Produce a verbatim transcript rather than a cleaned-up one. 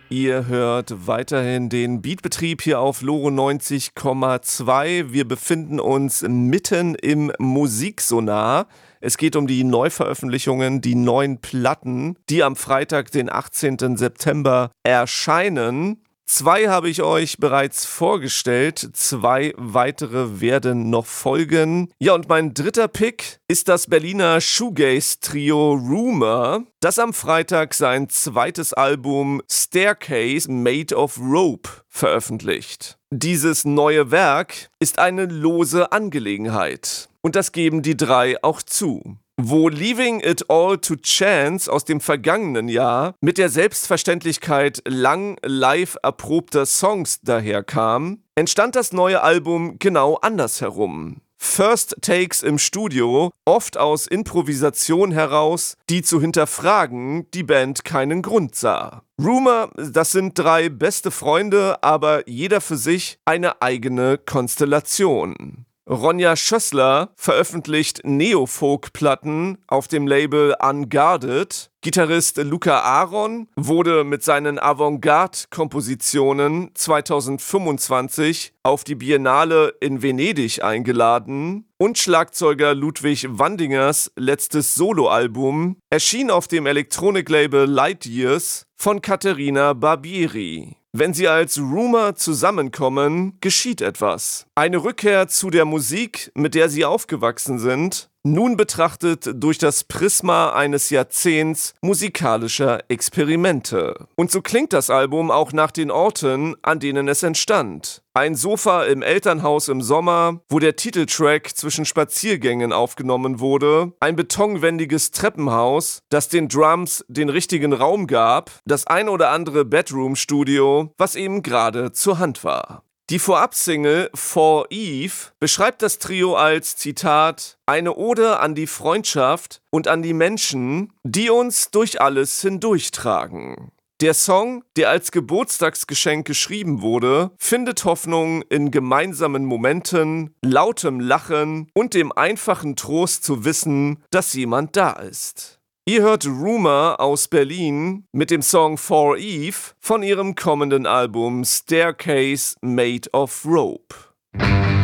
Ihr hört weiterhin den Beatbetrieb hier auf Loro neunzig Komma zwei. Wir befinden uns mitten im Musiksonar. Es geht um die Neuveröffentlichungen, die neuen Platten, die am Freitag, den achtzehnten September erscheinen. Zwei habe ich euch bereits vorgestellt, zwei weitere werden noch folgen. Ja, und mein dritter Pick ist das Berliner Shoegaze-Trio Rumour, das am Freitag sein zweites Album Staircase Made of Rope veröffentlicht. Dieses neue Werk ist eine lose Angelegenheit und das geben die drei auch zu. Wo Leaving It All to Chance aus dem vergangenen Jahr mit der Selbstverständlichkeit lang live erprobter Songs daherkam, entstand das neue Album genau andersherum. First Takes im Studio, oft aus Improvisation heraus, die zu hinterfragen die Band keinen Grund sah. Rumour, das sind drei beste Freunde, aber jeder für sich eine eigene Konstellation. Ronja Schössler veröffentlicht Neofolk-Platten auf dem Label Unguarded. Gitarrist Luca Aaron wurde mit seinen Avantgarde-Kompositionen zweitausendfünfundzwanzig auf die Biennale in Venedig eingeladen und Schlagzeuger Ludwig Wandingers letztes Soloalbum erschien auf dem Elektroniklabel Light Years von Caterina Barbieri. Wenn sie als Rumour zusammenkommen, geschieht etwas. Eine Rückkehr zu der Musik, mit der sie aufgewachsen sind, nun betrachtet durch das Prisma eines Jahrzehnts musikalischer Experimente. Und so klingt das Album auch nach den Orten, an denen es entstand. Ein Sofa im Elternhaus im Sommer, wo der Titeltrack zwischen Spaziergängen aufgenommen wurde, ein betonwendiges Treppenhaus, das den Drums den richtigen Raum gab, das ein oder andere Bedroom-Studio, was eben gerade zur Hand war. Die Vorab-Single For Eve beschreibt das Trio als, Zitat, eine Ode an die Freundschaft und an die Menschen, die uns durch alles hindurchtragen. Der Song, der als Geburtstagsgeschenk geschrieben wurde, findet Hoffnung in gemeinsamen Momenten, lautem Lachen und dem einfachen Trost zu wissen, dass jemand da ist. Ihr hört Rumour aus Berlin mit dem Song For Eve von ihrem kommenden Album Staircase Made of Rope.